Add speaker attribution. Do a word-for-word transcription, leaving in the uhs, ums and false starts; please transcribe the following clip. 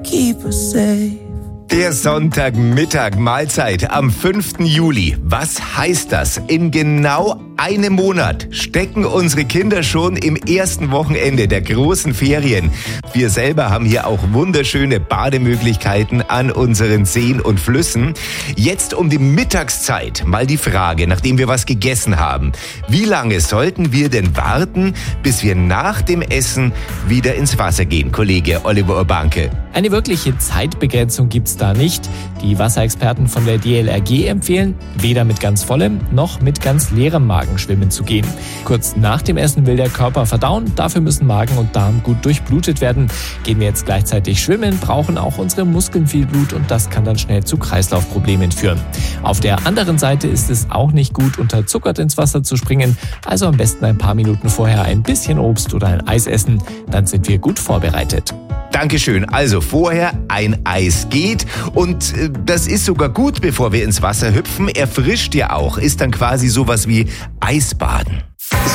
Speaker 1: keep us safe.
Speaker 2: Der Sonntagmittag Mahlzeit am fünften Juli. Was heißt das? In genau einem Monat stecken unsere Kinder schon im ersten Wochenende der großen Ferien. Wir selber haben hier auch wunderschöne Bademöglichkeiten an unseren Seen und Flüssen. Jetzt um die Mittagszeit mal die Frage, nachdem wir was gegessen haben. Wie lange sollten wir denn warten, bis wir nach dem Essen wieder ins Wasser gehen, Kollege Oliver Urbanke?
Speaker 3: Eine wirkliche Zeitbegrenzung gibt's da nicht. Die Wasserexperten von der D L R G empfehlen, weder mit ganz vollem noch mit ganz leerem Magen schwimmen zu gehen. Kurz nach dem Essen will der Körper verdauen, dafür müssen Magen und Darm gut durchblutet werden. Gehen wir jetzt gleichzeitig schwimmen, brauchen auch unsere Muskeln viel Blut und das kann dann schnell zu Kreislaufproblemen führen. Auf der anderen Seite ist es auch nicht gut, unterzuckert ins Wasser zu springen, also am besten ein paar Minuten vorher ein bisschen Obst oder ein Eis essen, dann sind wir gut vorbereitet.
Speaker 2: Dankeschön. Also vorher ein Eis geht und äh, das ist sogar gut, bevor wir ins Wasser hüpfen. Erfrischt ja auch, ist dann quasi sowas wie Eisbaden.